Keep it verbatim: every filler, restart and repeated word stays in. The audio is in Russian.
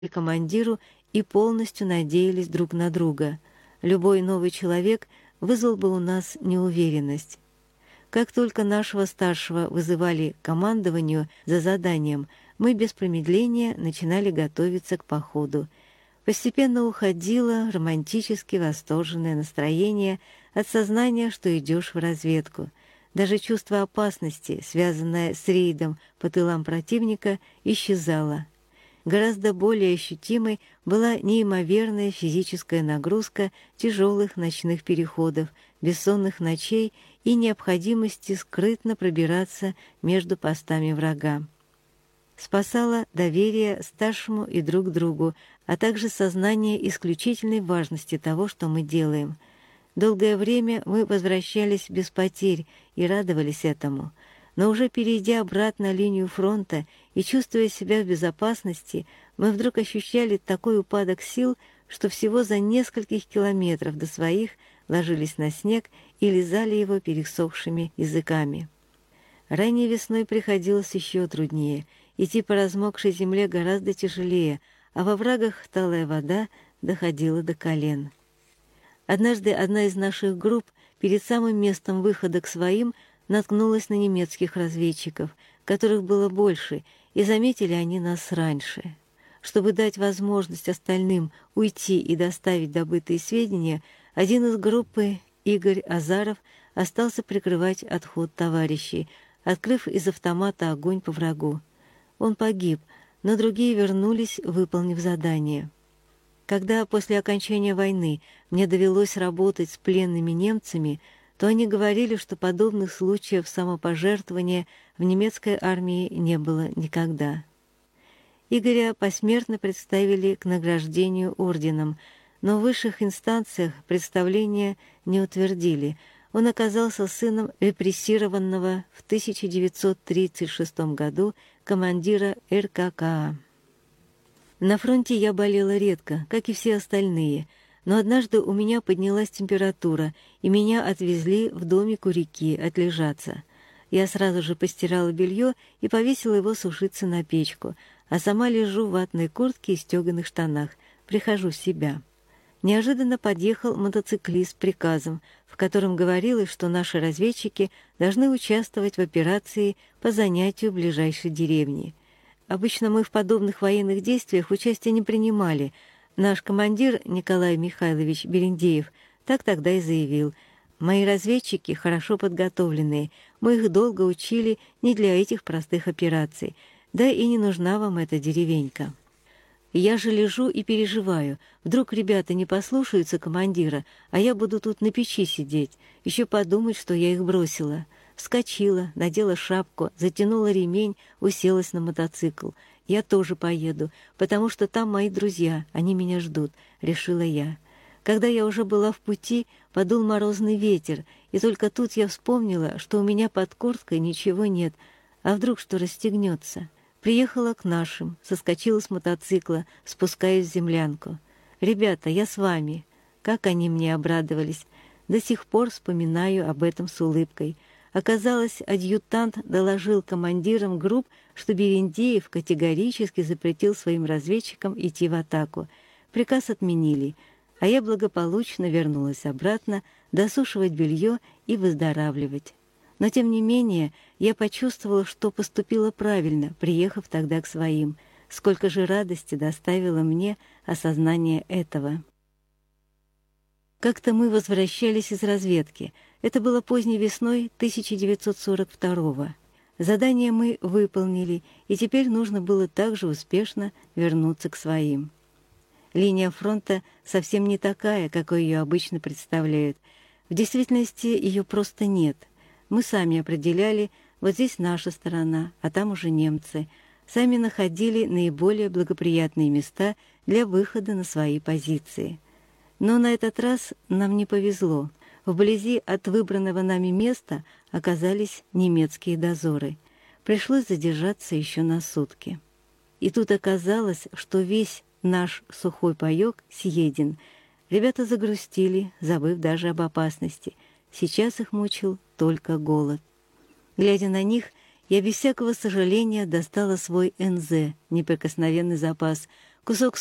командиру и полностью надеялись друг на друга. Любой новый человек вызвал бы у нас неуверенность. Как только нашего старшего вызывали к командованию за заданием, мы без промедления начинали готовиться к походу. Постепенно уходило романтически восторженное настроение от сознания, что идешь в разведку. Даже чувство опасности, связанное с рейдом по тылам противника, исчезало. Гораздо более ощутимой была неимоверная физическая нагрузка тяжелых ночных переходов, бессонных ночей и необходимости скрытно пробираться между постами врага. Спасало доверие старшему и друг другу, а также сознание исключительной важности того, что мы делаем. Долгое время мы возвращались без потерь и радовались этому. Но уже перейдя обратно линию фронта и чувствуя себя в безопасности, мы вдруг ощущали такой упадок сил, что всего за нескольких километров до своих ложились на снег и лизали его пересохшими языками. Ранней весной приходилось еще труднее. Идти по размокшей земле гораздо тяжелее, а во врагах талая вода доходила до колен. Однажды одна из наших групп перед самым местом выхода к своим наткнулась на немецких разведчиков, которых было больше, и заметили они нас раньше. Чтобы дать возможность остальным уйти и доставить добытые сведения, один из группы, Игорь Азаров, остался прикрывать отход товарищей, открыв из автомата огонь по врагу. Он погиб, но другие вернулись, выполнив задание. Когда после окончания войны мне довелось работать с пленными немцами, то они говорили, что подобных случаев самопожертвования в немецкой армии не было никогда. Игоря посмертно представили к награждению орденом, но в высших инстанциях представление не утвердили. Он оказался сыном репрессированного в тысяча девятьсот тридцать шестом году командира эр ка ка а. На фронте я болела редко, как и все остальные, но однажды у меня поднялась температура, и меня отвезли в домик у реки отлежаться. Я сразу же постирала белье и повесила его сушиться на печку, а сама лежу в ватной куртке и стеганых штанах, прихожу в себя. Неожиданно подъехал мотоциклист с приказом, в котором говорилось, что наши разведчики должны участвовать в операции по занятию ближайшей деревни. Обычно мы в подобных военных действиях участия не принимали. Наш командир Николай Михайлович Берендеев так тогда и заявил: «Мои разведчики хорошо подготовленные, мы их долго учили не для этих простых операций, да и не нужна вам эта деревенька». Я же лежу и переживаю. Вдруг ребята не послушаются командира, а я буду тут на печи сидеть, еще подумать, что я их бросила. Вскочила, надела шапку, затянула ремень, уселась на мотоцикл. Я тоже поеду, потому что там мои друзья, они меня ждут, решила я. Когда я уже была в пути, подул морозный ветер, и только тут я вспомнила, что у меня под курткой ничего нет, а вдруг что расстегнется. Приехала к нашим, соскочила с мотоцикла, спускаясь в землянку. «Ребята, я с вами». Как они мне обрадовались. До сих пор вспоминаю об этом с улыбкой. Оказалось, адъютант доложил командирам групп, что Берендеев категорически запретил своим разведчикам идти в атаку. Приказ отменили, а я благополучно вернулась обратно досушивать белье и выздоравливать. Но, тем не менее, я почувствовала, что поступила правильно, приехав тогда к своим. Сколько же радости доставило мне осознание этого. Как-то мы возвращались из разведки. Это было поздней весной тысяча девятьсот сорок второго. Задание мы выполнили, и теперь нужно было также успешно вернуться к своим. Линия фронта совсем не такая, какой ее обычно представляют. В действительности ее просто нет. Мы сами определяли, вот здесь наша сторона, а там уже немцы. Сами находили наиболее благоприятные места для выхода на свои позиции. Но на этот раз нам не повезло. Вблизи от выбранного нами места оказались немецкие дозоры. Пришлось задержаться еще на сутки. И тут оказалось, что весь наш сухой паёк съеден. Ребята загрустили, забыв даже об опасности. Сейчас их мучил только голод. Глядя на них, я без всякого сожаления достала свой эн зэ, неприкосновенный запас, Кусок